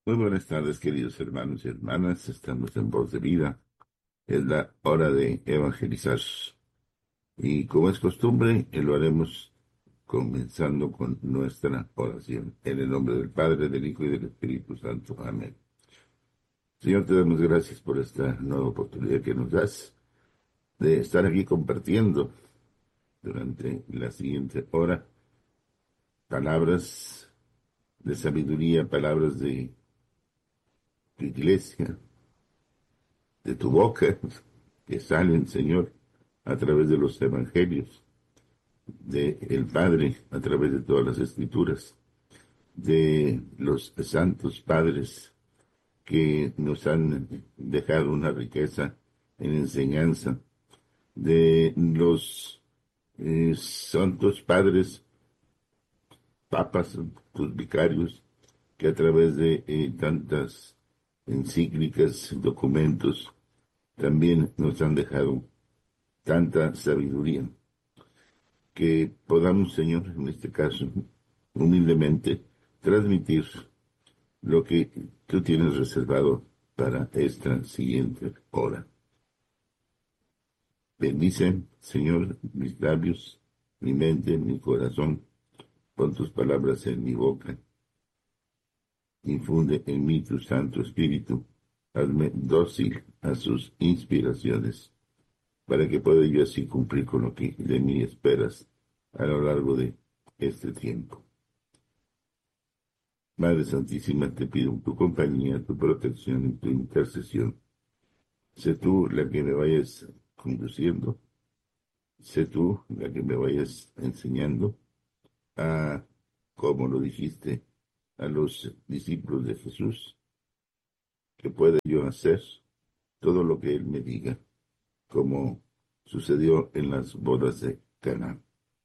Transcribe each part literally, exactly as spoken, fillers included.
Muy buenas tardes, queridos hermanos y hermanas. Estamos en Voz de Vida. Es la hora de evangelizar. Y como es costumbre, eh, lo haremos comenzando con nuestra oración. En el nombre del Padre, del Hijo y del Espíritu Santo. Amén. Señor, te damos gracias por esta nueva oportunidad que nos das de estar aquí compartiendo durante la siguiente hora palabras de sabiduría, palabras de tu iglesia, de tu boca, que salen, Señor, a través de los evangelios, de el Padre, a través de todas las escrituras, de los santos padres que nos han dejado una riqueza en enseñanza, de los eh, santos padres, papas, tus vicarios, que a través de eh, tantas encíclicas, documentos, también nos han dejado tanta sabiduría, que podamos, Señor, en este caso, humildemente, transmitir lo que tú tienes reservado para esta siguiente hora. Bendice, Señor, mis labios, mi mente, mi corazón, pon tus palabras en mi boca, infunde en mí tu Santo Espíritu, hazme dócil a sus inspiraciones, para que pueda yo así cumplir con lo que de mí esperas a lo largo de este tiempo. Madre Santísima, te pido tu compañía, tu protección y tu intercesión. Sé tú la que me vayas conduciendo, sé tú la que me vayas enseñando a, como lo dijiste, a los discípulos de Jesús, que pueda yo hacer todo lo que Él me diga, como sucedió en las bodas de Caná.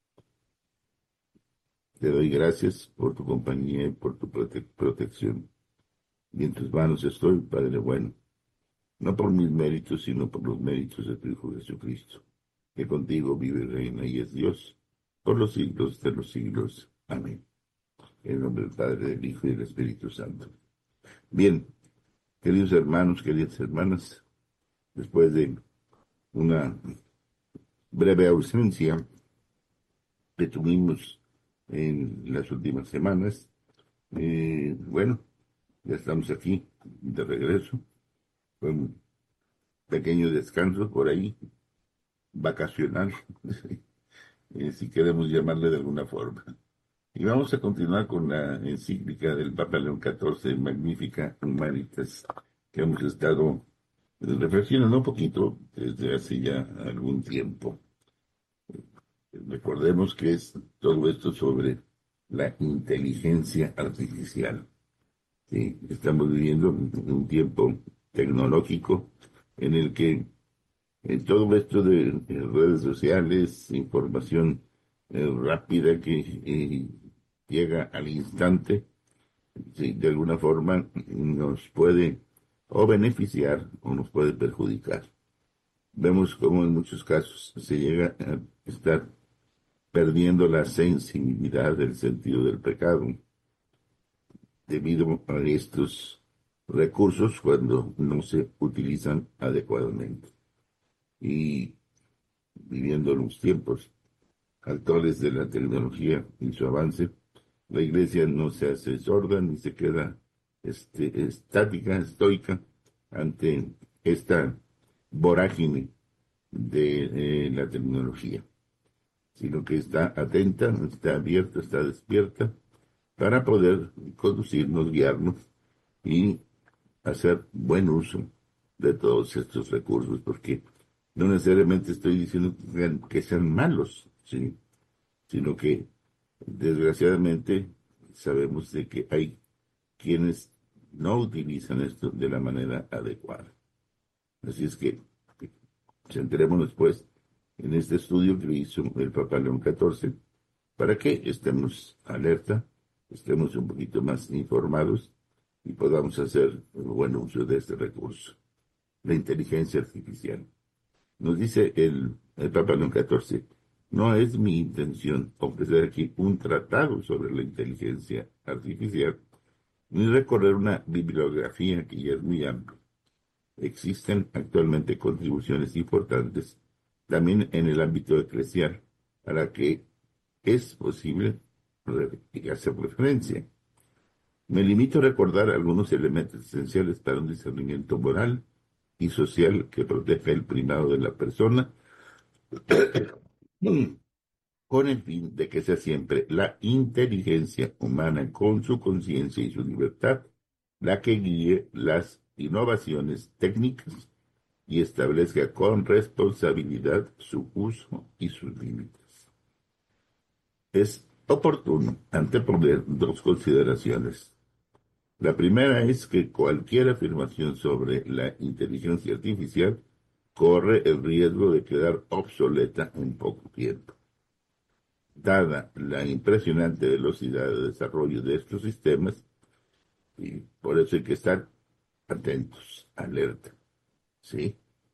Te doy gracias por tu compañía y por tu prote- protección. Y en tus manos estoy, Padre bueno, no por mis méritos, sino por los méritos de tu Hijo Jesucristo, que contigo vive y reina y es Dios, por los siglos de los siglos. Amén. En el nombre del Padre, del Hijo y del Espíritu Santo. Bien, queridos hermanos, queridas hermanas, después de una breve ausencia que tuvimos en las últimas semanas, eh, bueno, ya estamos aquí de regreso. Fue un pequeño descanso por ahí, vacacional, eh, si queremos llamarle de alguna forma. Y vamos a continuar con la encíclica del Papa León catorce, Magnificat Humanitas, que hemos estado reflexionando un poquito desde hace ya algún tiempo. Recordemos que es todo esto sobre la inteligencia artificial. Sí, estamos viviendo un tiempo tecnológico en el que eh, todo esto de eh, redes sociales, información eh, rápida que eh, llega al instante, sí, de alguna forma nos puede o beneficiar o nos puede perjudicar. Vemos cómo en muchos casos se llega a estar perdiendo la sensibilidad del sentido del pecado debido a estos recursos cuando no se utilizan adecuadamente. Y viviendo los tiempos actuales de la tecnología y su avance, la iglesia no se hace sorda ni se queda este, estática, estoica ante esta vorágine de eh, la tecnología, sino que está atenta, está abierta, está despierta para poder conducirnos, guiarnos y hacer buen uso de todos estos recursos, porque no necesariamente estoy diciendo que sean, que sean malos, ¿sí? Sino que desgraciadamente sabemos de que hay quienes no utilizan esto de la manera adecuada. Así es que centrémonos pues en este estudio que hizo el Papa León catorce para que estemos alerta, estemos un poquito más informados y podamos hacer un buen uso de este recurso, la inteligencia artificial. Nos dice el, el Papa León catorce, no es mi intención ofrecer aquí un tratado sobre la inteligencia artificial, ni recorrer una bibliografía que ya es muy amplia. Existen actualmente contribuciones importantes también en el ámbito eclesial, a la que es posible hacer referencia. Me limito a recordar algunos elementos esenciales para un discernimiento moral y social que proteja el primado de la persona, con el fin de que sea siempre la inteligencia humana con su conciencia y su libertad la que guíe las innovaciones técnicas y establezca con responsabilidad su uso y sus límites. Es oportuno anteponer dos consideraciones. La primera es que cualquier afirmación sobre la inteligencia artificial corre el riesgo de quedar obsoleta en poco tiempo. Dada la impresionante velocidad de desarrollo de estos sistemas, y por eso hay que estar atentos, alerta, ¿sí?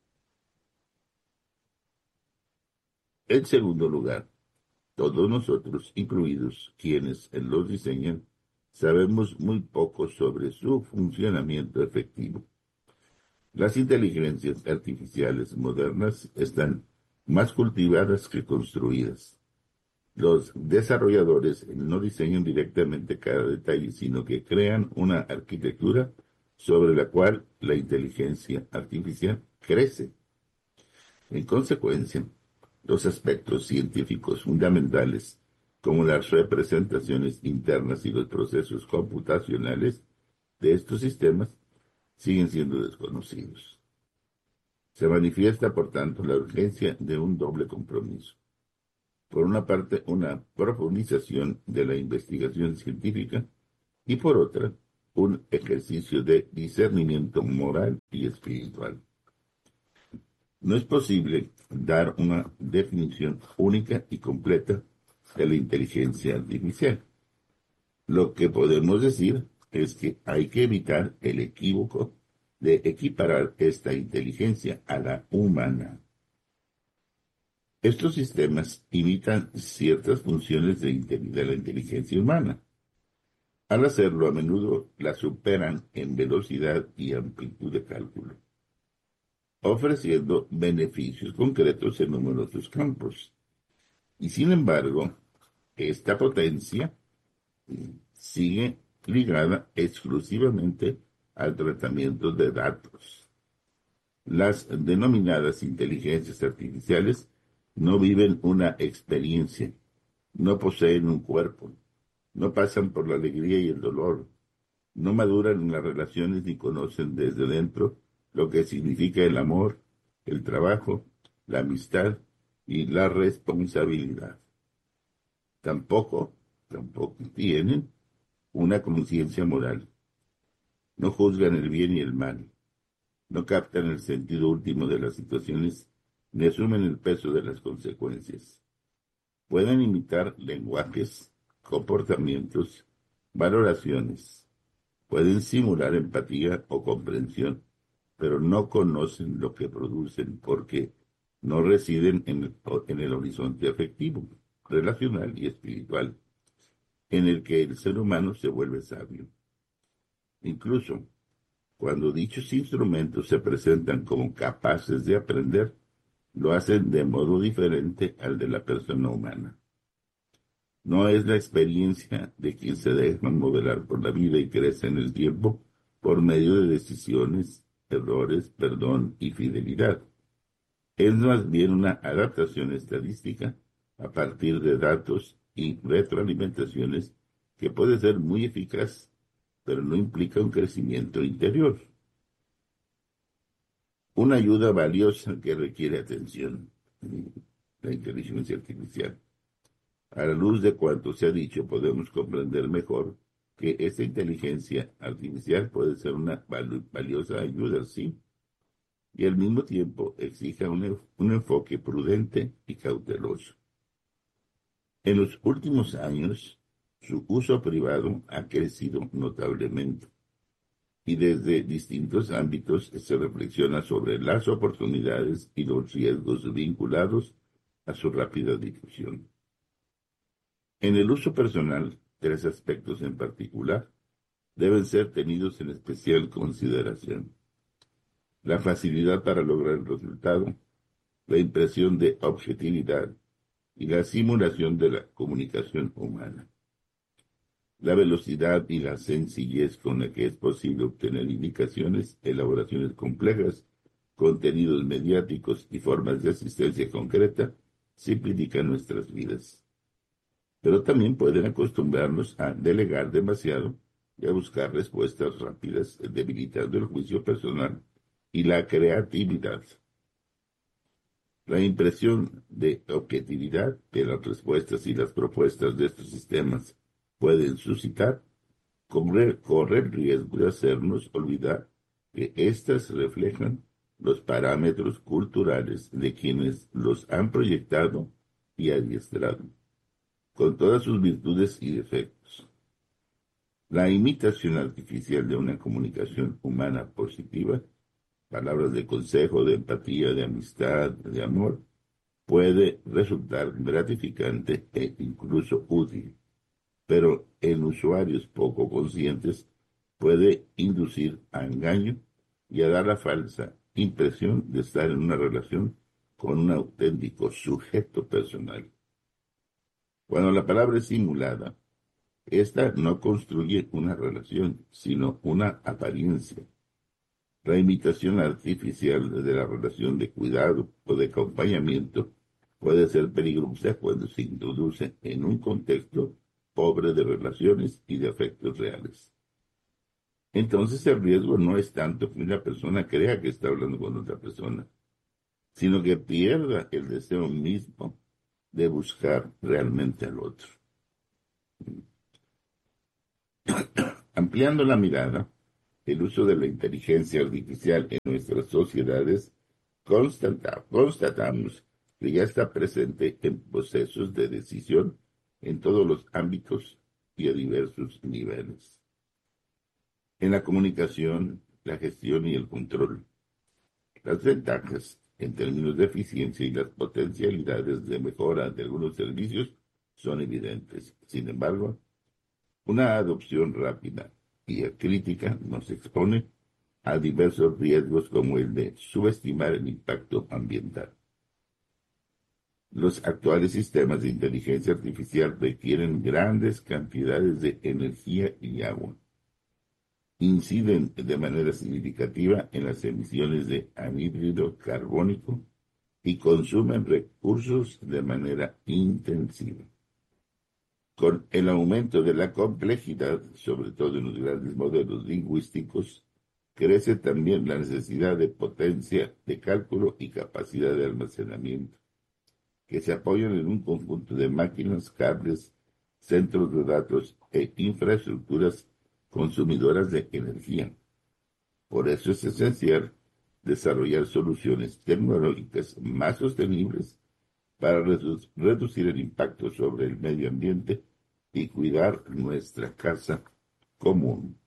En segundo lugar, todos nosotros, incluidos quienes los diseñan, sabemos muy poco sobre su funcionamiento efectivo. Las inteligencias artificiales modernas están más cultivadas que construidas. Los desarrolladores no diseñan directamente cada detalle, sino que crean una arquitectura sobre la cual la inteligencia artificial crece. En consecuencia, los aspectos científicos fundamentales, como las representaciones internas y los procesos computacionales de estos sistemas, siguen siendo desconocidos. Se manifiesta, por tanto, la urgencia de un doble compromiso. Por una parte, una profundización de la investigación científica y por otra, un ejercicio de discernimiento moral y espiritual. No es posible dar una definición única y completa de la inteligencia artificial. Lo que podemos decir es que hay que evitar el equívoco de equiparar esta inteligencia a la humana. Estos sistemas imitan ciertas funciones de, de la inteligencia humana. Al hacerlo, a menudo la superan en velocidad y amplitud de cálculo, ofreciendo beneficios concretos en numerosos campos. Y sin embargo, esta potencia sigue ligada exclusivamente al tratamiento de datos. Las denominadas inteligencias artificiales no viven una experiencia, no poseen un cuerpo, no pasan por la alegría y el dolor, no maduran en las relaciones ni conocen desde dentro lo que significa el amor, el trabajo, la amistad y la responsabilidad. Tampoco, tampoco tienen una conciencia moral. No juzgan el bien y el mal. No captan el sentido último de las situaciones ni asumen el peso de las consecuencias. Pueden imitar lenguajes, comportamientos, valoraciones. Pueden simular empatía o comprensión, pero no conocen lo que producen porque no residen en el, en el horizonte afectivo, relacional y espiritual, en el que el ser humano se vuelve sabio. Incluso, cuando dichos instrumentos se presentan como capaces de aprender, lo hacen de modo diferente al de la persona humana. No es la experiencia de quien se deja modelar por la vida y crece en el tiempo por medio de decisiones, errores, perdón y fidelidad. Es más bien una adaptación estadística a partir de datos y retroalimentaciones que puede ser muy eficaz, pero no implica un crecimiento interior. Una ayuda valiosa que requiere atención, la inteligencia artificial. A la luz de cuanto se ha dicho, podemos comprender mejor que esta inteligencia artificial puede ser una valiosa ayuda, sí, y al mismo tiempo exija un, un enfoque prudente y cauteloso. En los últimos años, su uso privado ha crecido notablemente, y desde distintos ámbitos se reflexiona sobre las oportunidades y los riesgos vinculados a su rápida difusión. En el uso personal, tres aspectos en particular deben ser tenidos en especial consideración. La facilidad para lograr el resultado, la impresión de objetividad y la simulación de la comunicación humana. La velocidad y la sencillez con la que es posible obtener indicaciones, elaboraciones complejas, contenidos mediáticos y formas de asistencia concreta simplifican nuestras vidas. Pero también pueden acostumbrarnos a delegar demasiado y a buscar respuestas rápidas, debilitando el juicio personal y la creatividad. La impresión de objetividad que las respuestas y las propuestas de estos sistemas pueden suscitar corre, corre el riesgo de hacernos olvidar que éstas reflejan los parámetros culturales de quienes los han proyectado y adiestrado, con todas sus virtudes y defectos. La imitación artificial de una comunicación humana positiva, palabras de consejo, de empatía, de amistad, de amor, puede resultar gratificante e incluso útil, pero en usuarios poco conscientes puede inducir a engaño y a dar la falsa impresión de estar en una relación con un auténtico sujeto personal. Cuando la palabra es simulada, esta no construye una relación, sino una apariencia. La imitación artificial de la relación de cuidado o de acompañamiento puede ser peligrosa cuando se introduce en un contexto pobre de relaciones y de afectos reales. Entonces el riesgo no es tanto que una persona crea que está hablando con otra persona, sino que pierda el deseo mismo de buscar realmente al otro. Ampliando la mirada, el uso de la inteligencia artificial en nuestras sociedades, constata, constatamos que ya está presente en procesos de decisión en todos los ámbitos y a diversos niveles. En la comunicación, la gestión y el control. Las ventajas en términos de eficiencia y las potencialidades de mejora de algunos servicios son evidentes. Sin embargo, una adopción rápida y crítica nos expone a diversos riesgos como el de subestimar el impacto ambiental. Los actuales sistemas de inteligencia artificial requieren grandes cantidades de energía y agua. Inciden de manera significativa en las emisiones de anhídrido carbónico y consumen recursos de manera intensiva. Con el aumento de la complejidad, sobre todo en los grandes modelos lingüísticos, crece también la necesidad de potencia de cálculo y capacidad de almacenamiento, que se apoyan en un conjunto de máquinas, cables, centros de datos e infraestructuras consumidoras de energía. Por eso es esencial desarrollar soluciones tecnológicas más sostenibles para redu reducir el impacto sobre el medio ambiente y cuidar nuestra casa común.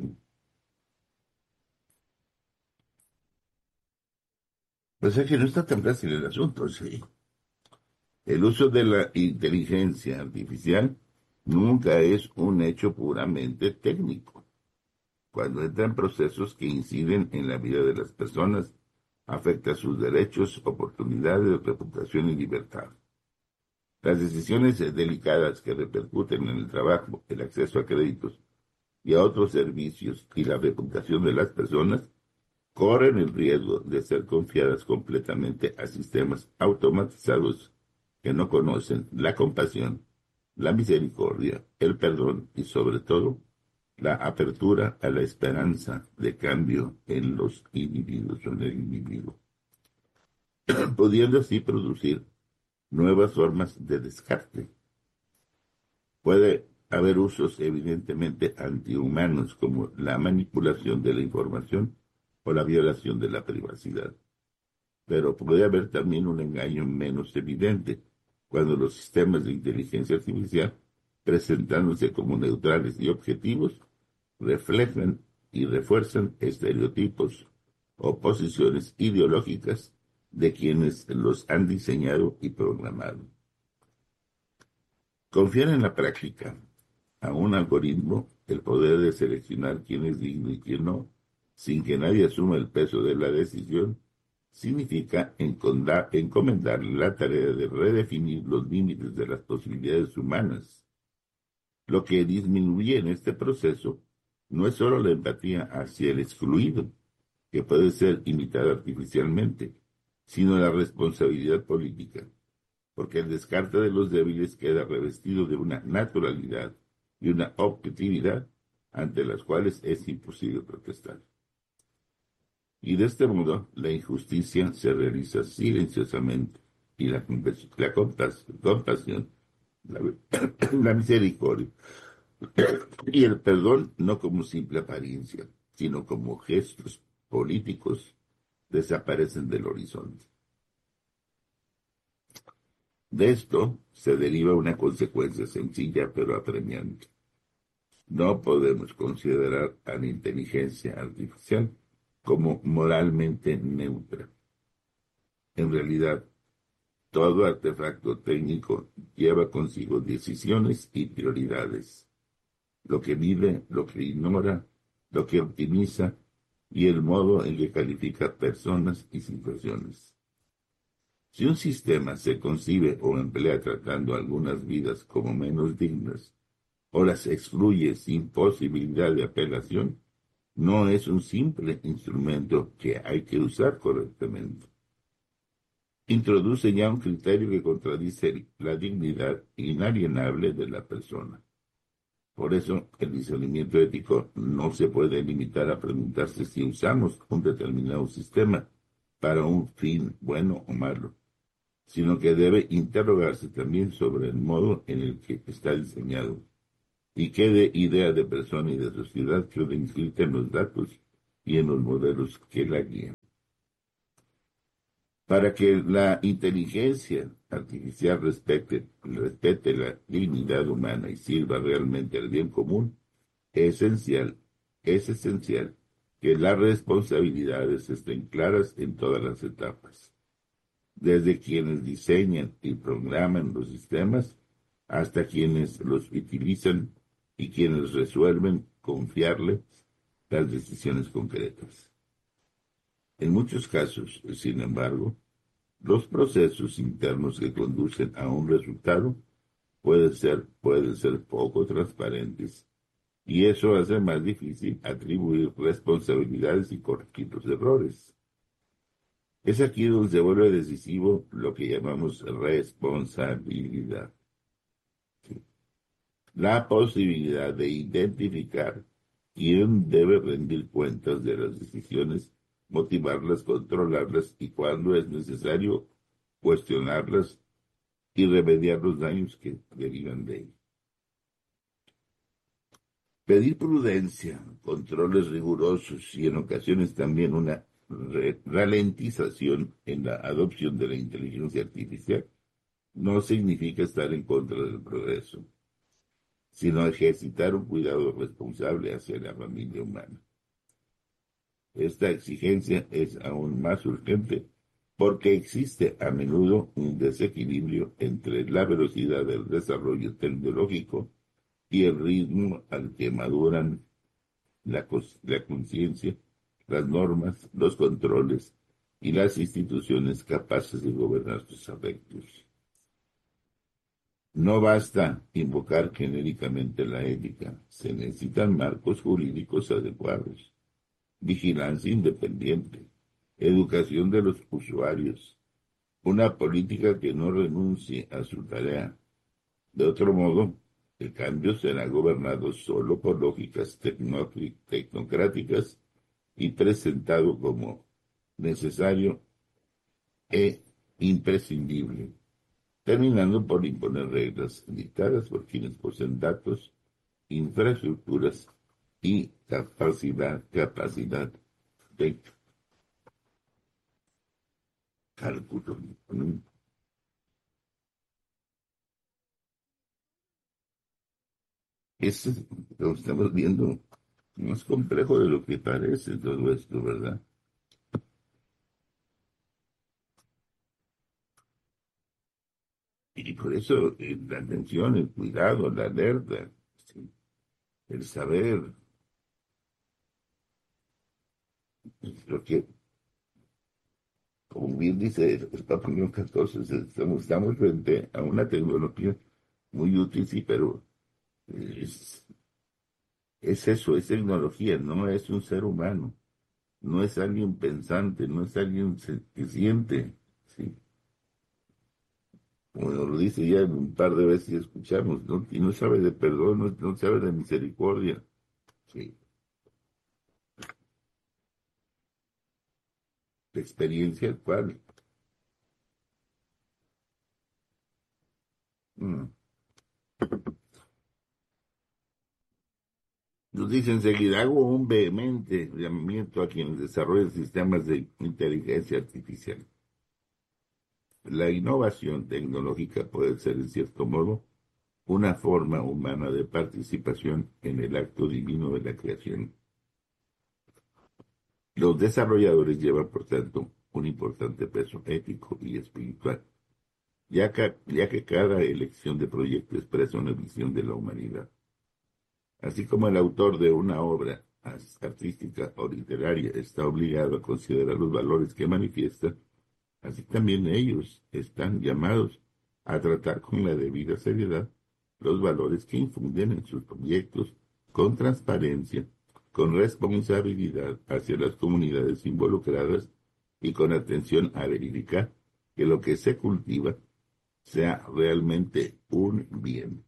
Pues es que no está tan fácil el asunto, sí. El uso de la inteligencia artificial nunca es un hecho puramente técnico. Cuando entran procesos que inciden en la vida de las personas, afecta sus derechos, oportunidades, reputación y libertad. Las decisiones delicadas que repercuten en el trabajo, el acceso a créditos y a otros servicios y la reputación de las personas corren el riesgo de ser confiadas completamente a sistemas automatizados que no conocen la compasión, la misericordia, el perdón y sobre todo la apertura a la esperanza de cambio en los individuos o en el individuo, pudiendo así producir nuevas formas de descarte. Puede haber usos evidentemente antihumanos como la manipulación de la información o la violación de la privacidad. Pero puede haber también un engaño menos evidente cuando los sistemas de inteligencia artificial, presentándose como neutrales y objetivos, reflejan y refuerzan estereotipos o posiciones ideológicas de quienes los han diseñado y programado. Confiar en la práctica a un algoritmo el poder de seleccionar quién es digno y quién no, sin que nadie asuma el peso de la decisión, significa enconda- encomendarle la tarea de redefinir los límites de las posibilidades humanas. Lo que disminuye en este proceso no es solo la empatía hacia el excluido, que puede ser imitada artificialmente, sino la responsabilidad política, porque el descarte de los débiles queda revestido de una naturalidad y una objetividad ante las cuales es imposible protestar. Y de este modo, la injusticia se realiza silenciosamente y la, la compasión, la, la misericordia y el perdón no como simple apariencia, sino como gestos políticos, desaparecen del horizonte. De esto se deriva una consecuencia sencilla pero apremiante. No podemos considerar a la inteligencia artificial como moralmente neutra. En realidad, todo artefacto técnico lleva consigo decisiones y prioridades, lo que vive, lo que ignora, lo que optimiza y el modo en que califica personas y situaciones. Si un sistema se concibe o emplea tratando algunas vidas como menos dignas, o las excluye sin posibilidad de apelación, no es un simple instrumento que hay que usar correctamente. Introduce ya un criterio que contradice la dignidad inalienable de la persona. Por eso, el discernimiento ético no se puede limitar a preguntarse si usamos un determinado sistema para un fin bueno o malo, sino que debe interrogarse también sobre el modo en el que está diseñado y qué de idea de persona y de sociedad queda inscrita en los datos y en los modelos que la guían. Para que la inteligencia artificial respete, respete la dignidad humana y sirva realmente al bien común, es esencial, es esencial que las responsabilidades estén claras en todas las etapas, desde quienes diseñan y programan los sistemas hasta quienes los utilizan y quienes resuelven confiarle las decisiones concretas. En muchos casos, sin embargo, los procesos internos que conducen a un resultado pueden ser, pueden ser poco transparentes, y eso hace más difícil atribuir responsabilidades y corregir los errores. Es aquí donde se vuelve decisivo lo que llamamos responsabilidad. La posibilidad de identificar quién debe rendir cuentas de las decisiones, motivarlas, controlarlas y cuando es necesario cuestionarlas y remediar los daños que derivan de ellas. Pedir prudencia, controles rigurosos y en ocasiones también una re- ralentización en la adopción de la inteligencia artificial no significa estar en contra del progreso, sino ejercitar un cuidado responsable hacia la familia humana. Esta exigencia es aún más urgente porque existe a menudo un desequilibrio entre la velocidad del desarrollo tecnológico y el ritmo al que maduran la, la conciencia, las normas, los controles y las instituciones capaces de gobernar sus afectos. No basta invocar genéricamente la ética, se necesitan marcos jurídicos adecuados, vigilancia independiente, educación de los usuarios, una política que no renuncie a su tarea. De otro modo, el cambio será gobernado solo por lógicas tecnocráticas y presentado como necesario e imprescindible, terminando por imponer reglas dictadas por quienes poseen datos, infraestructuras y capacidad, capacidad de cálculo. Es, lo estamos viendo más complejo de lo que parece todo esto, ¿verdad? Y por eso eh, la atención, el cuidado, la alerta, ¿sí? el saber, lo que, como bien dice el Papa León catorce, estamos, estamos frente a una tecnología muy útil, sí, pero es, es eso, es tecnología, no es un ser humano, no es alguien pensante, no es alguien se- que siente, ¿sí? Como nos lo dice ya un par de veces y escuchamos, ¿no? Y no sabe de perdón, no, no sabe de misericordia, ¿sí? De experiencia actual. Mm. Nos dice enseguida, hago un vehemente llamamiento a quienes desarrollan sistemas de inteligencia artificial. La innovación tecnológica puede ser, en cierto modo, una forma humana de participación en el acto divino de la creación. Los desarrolladores llevan, por tanto, un importante peso ético y espiritual, ya que, ya que cada elección de proyecto expresa una visión de la humanidad. Así como el autor de una obra artística o literaria está obligado a considerar los valores que manifiesta, así también ellos están llamados a tratar con la debida seriedad los valores que infunden en sus proyectos con transparencia, con responsabilidad hacia las comunidades involucradas y con atención a verificar que lo que se cultiva sea realmente un bien.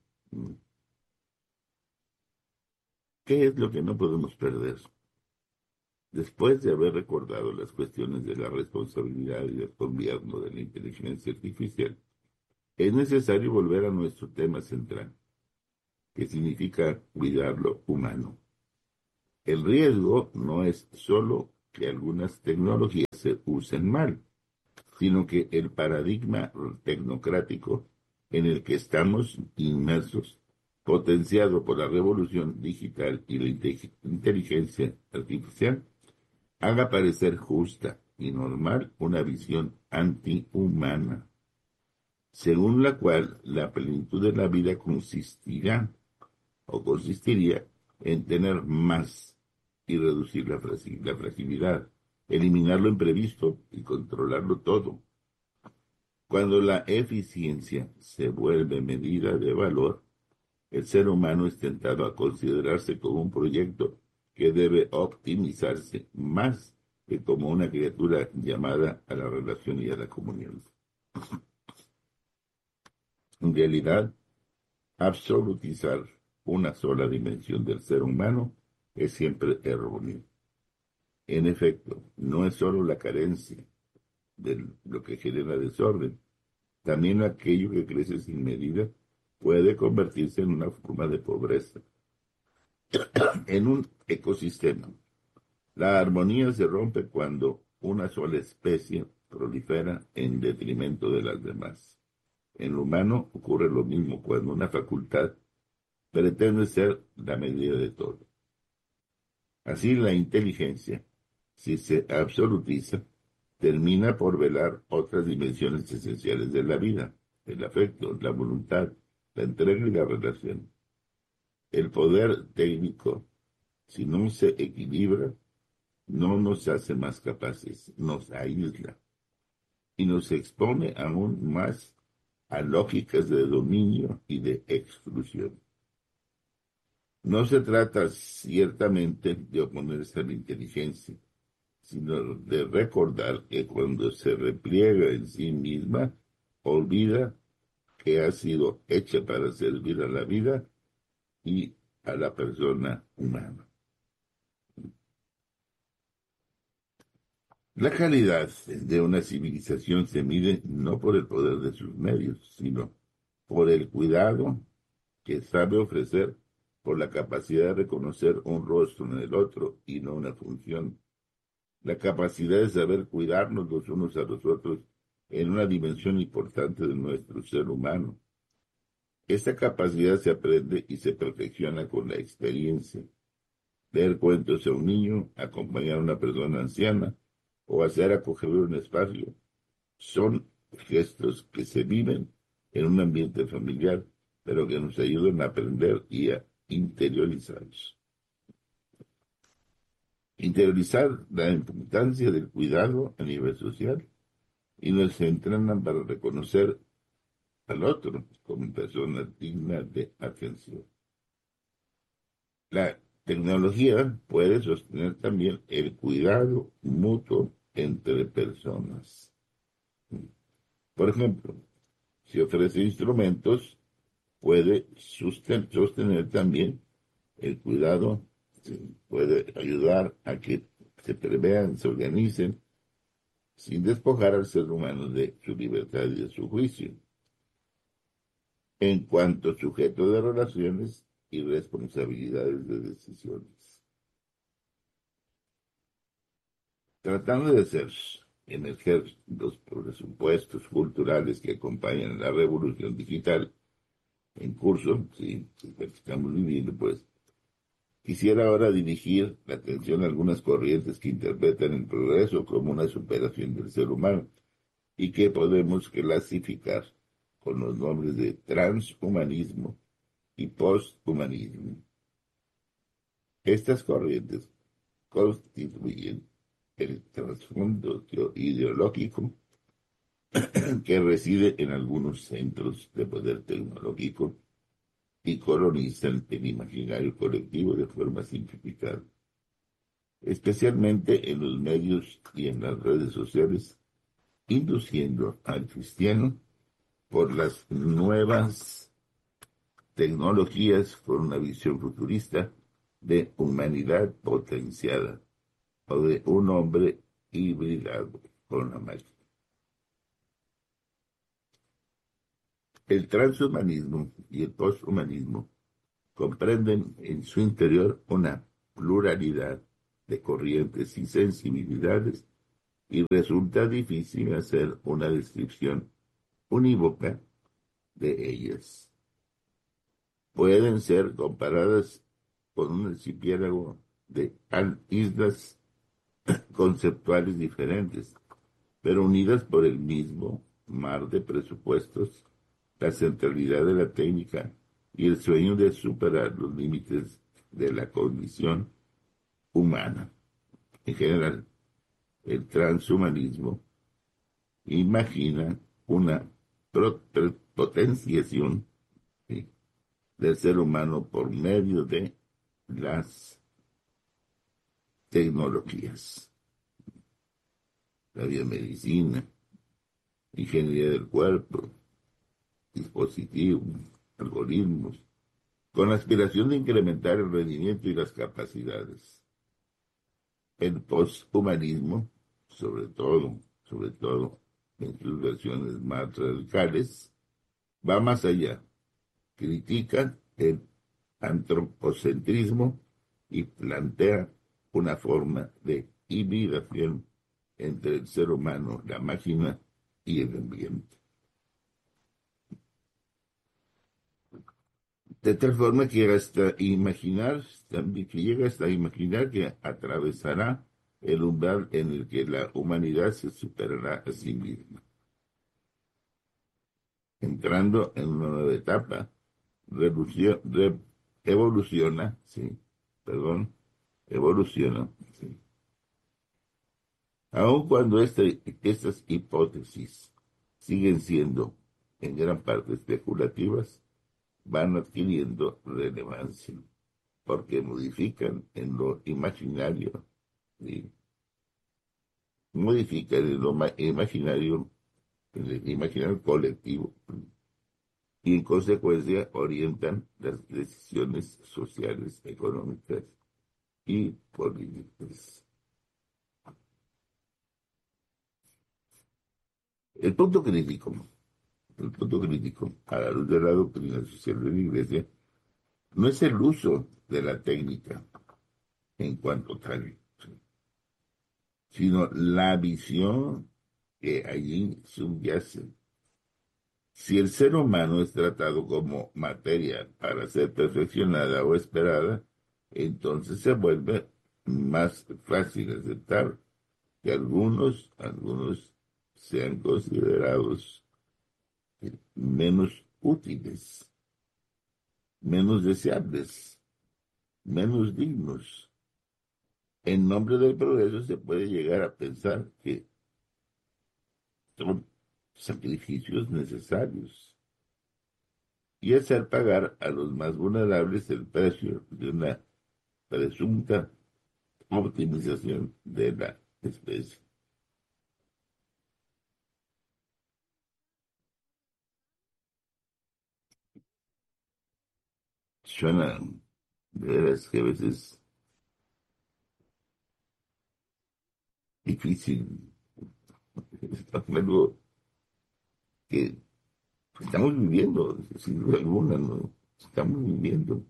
¿Qué es lo que no podemos perder? Después de haber recordado las cuestiones de la responsabilidad y del gobierno de la inteligencia artificial, es necesario volver a nuestro tema central, que significa cuidar lo humano. El riesgo no es solo que algunas tecnologías se usen mal, sino que el paradigma tecnocrático en el que estamos inmersos, potenciado por la revolución digital y la inteligencia artificial, haga parecer justa y normal una visión antihumana, según la cual la plenitud de la vida consistirá o consistiría en tener más y reducir la, fragil- la fragilidad, eliminar lo imprevisto y controlarlo todo. Cuando la eficiencia se vuelve medida de valor, el ser humano es tentado a considerarse como un proyecto que debe optimizarse más que como una criatura llamada a la relación y a la comunión. En realidad, absolutizar una sola dimensión del ser humano es siempre erróneo. En efecto, no es solo la carencia de lo que genera desorden, también aquello que crece sin medida puede convertirse en una forma de pobreza. En un ecosistema, la armonía se rompe cuando una sola especie prolifera en detrimento de las demás. En lo humano ocurre lo mismo cuando una facultad pretende ser la medida de todo. Así la inteligencia, si se absolutiza, termina por velar otras dimensiones esenciales de la vida, el afecto, la voluntad, la entrega y la relación. El poder técnico, si no se equilibra, no nos hace más capaces, nos aísla y nos expone aún más a lógicas de dominio y de exclusión. No se trata ciertamente de oponerse a la inteligencia, sino de recordar que cuando se repliega en sí misma, olvida que ha sido hecha para servir a la vida y a la persona humana. La calidad de una civilización se mide no por el poder de sus medios, sino por el cuidado que sabe ofrecer, por la capacidad de reconocer un rostro en el otro y no una función, la capacidad de saber cuidarnos los unos a los otros en una dimensión importante de nuestro ser humano. Esta capacidad se aprende y se perfecciona con la experiencia. Leer cuentos a un niño, acompañar a una persona anciana o hacer acoger un espacio son gestos que se viven en un ambiente familiar, pero que nos ayudan a aprender y a interiorizados. Interiorizar la importancia del cuidado a nivel social y nos entrenan para reconocer al otro como persona digna de atención. La tecnología puede sostener también el cuidado mutuo entre personas. Por ejemplo, si ofrece instrumentos, puede sosten- sostener también el cuidado, sí, puede ayudar a que se prevean, se organicen, sin despojar al ser humano de su libertad y de su juicio, en cuanto sujeto de relaciones y responsabilidades de decisiones. Tratando de hacer emerger los presupuestos culturales que acompañan la revolución digital en curso, sí, que estamos viviendo, pues, quisiera ahora dirigir la atención a algunas corrientes que interpretan el progreso como una superación del ser humano y que podemos clasificar con los nombres de transhumanismo y posthumanismo. Estas corrientes constituyen el trasfondo ideológico que reside en algunos centros de poder tecnológico y colonizan el imaginario colectivo de forma simplificada, especialmente en los medios y en las redes sociales, induciendo al cristiano por las nuevas tecnologías con una visión futurista de humanidad potenciada o de un hombre hibridado con la máquina. El transhumanismo y el posthumanismo comprenden en su interior una pluralidad de corrientes y sensibilidades y resulta difícil hacer una descripción unívoca de ellas. Pueden ser comparadas con un archipiélago de islas conceptuales diferentes, pero unidas por el mismo mar de presupuestos, la centralidad de la técnica y el sueño de superar los límites de la condición humana. En general, el transhumanismo imagina una potenciación, ¿sí?, del ser humano por medio de las tecnologías, la biomedicina, ingeniería del cuerpo, dispositivos, algoritmos, con la aspiración de incrementar el rendimiento y las capacidades. El posthumanismo, sobre todo, sobre todo en sus versiones más radicales, va más allá. Critica el antropocentrismo y plantea una forma de hibridación entre el ser humano, la máquina y el ambiente. De tal forma que hasta imaginar, también que llega hasta imaginar que atravesará el umbral en el que la humanidad se superará a sí misma, entrando en una nueva etapa. Revolución, re, evoluciona, sí, perdón, evoluciona, sí. Aun cuando este, estas hipótesis siguen siendo en gran parte especulativas, van adquiriendo relevancia, porque modifican en lo imaginario, ¿sí?, modifican en lo imaginario, en el imaginario colectivo, y en consecuencia orientan las decisiones sociales, económicas y políticas. El punto crítico, el punto crítico a la luz de la doctrina social de la Iglesia no es el uso de la técnica en cuanto tal, sino la visión que allí subyace. Si el ser humano es tratado como materia para ser perfeccionada o esperada, entonces se vuelve más fácil aceptar que algunos, algunos sean considerados menos útiles. menos deseables, menos dignos. En nombre del progreso se puede llegar a pensar que son sacrificios necesarios y hacer pagar a los más vulnerables el precio de una presunta optimización de la especie. Suena de veras que a veces difícil, es algo que estamos viviendo, sin duda alguna, ¿no? Estamos viviendo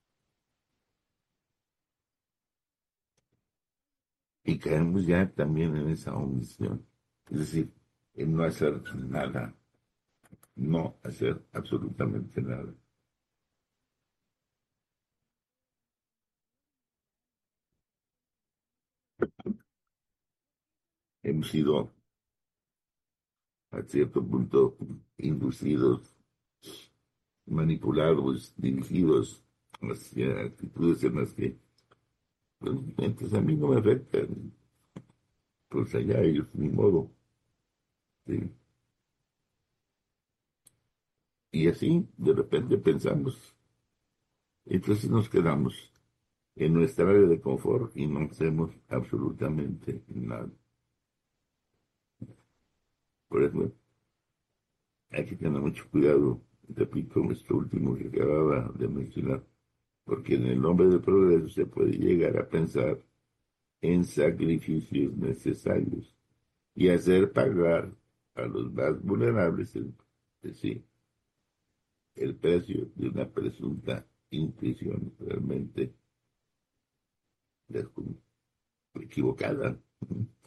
y caemos ya también en esa omisión, es decir, en no hacer nada, no hacer absolutamente nada. Hemos sido a cierto punto inducidos, manipulados, dirigidos hacia actitudes en las que, pues, mientras a mí no me afectan, pues allá ellos, ni modo. ¿Sí? Y así, de repente pensamos, entonces nos quedamos en nuestra área de confort y no hacemos absolutamente nada. Por eso hay que tener mucho cuidado, repito, esto último que acababa de mencionar, porque en el nombre del progreso se puede llegar a pensar en sacrificios necesarios y hacer pagar a los más vulnerables el, es decir, el precio de una presunta intuición realmente equivocada.